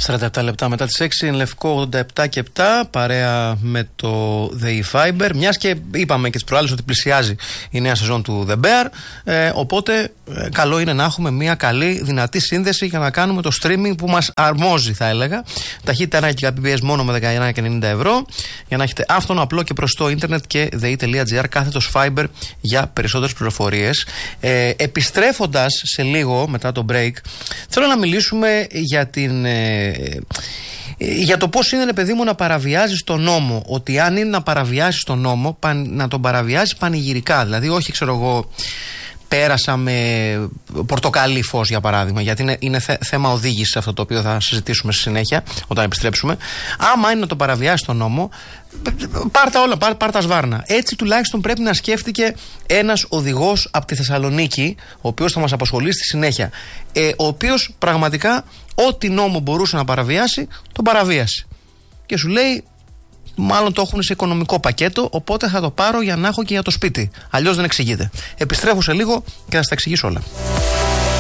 47 λεπτά μετά τις 6, Λευκό 87 και 7, παρέα με το The Fiber. Μιας και είπαμε και τις προάλλες ότι πλησιάζει η νέα σεζόν του The Bear, οπότε καλό είναι να έχουμε μια καλή, δυνατή σύνδεση για να κάνουμε το streaming που μας αρμόζει, θα έλεγα. Ταχύτητα 1 Gbps μόνο με 19,90 ευρώ, για να έχετε άφθονο, απλό και προστό ίντερνετ και the.gr/fiber για περισσότερες πληροφορίες. Επιστρέφοντας σε λίγο μετά το break, θέλω να μιλήσουμε για το πώς είναι, παιδί μου, να παραβιάζεις τον νόμο. Ότι αν είναι να παραβιάζεις τον νόμο, να τον παραβιάζεις πανηγυρικά. Δηλαδή, όχι, ξέρω εγώ, πέρασα με πορτοκαλί φως, για παράδειγμα, γιατί είναι θέμα οδήγησης αυτό το οποίο θα συζητήσουμε στη συνέχεια όταν επιστρέψουμε. Άμα είναι να το παραβιάσεις τον νόμο, πάρ' τα όλα, πάρ' τα σβάρνα. Έτσι τουλάχιστον πρέπει να σκέφτηκε ένας οδηγός από τη Θεσσαλονίκη, ο οποίος θα μας απασχολεί στη συνέχεια, ο οποίος πραγματικά ό,τι νόμο μπορούσε να παραβιάσει, τον παραβίασε. Και σου λέει, μάλλον το έχουν σε οικονομικό πακέτο, οπότε θα το πάρω για να έχω και για το σπίτι. Αλλιώς δεν εξηγείται. Επιστρέφω σε λίγο και θα σας τα εξηγήσω όλα.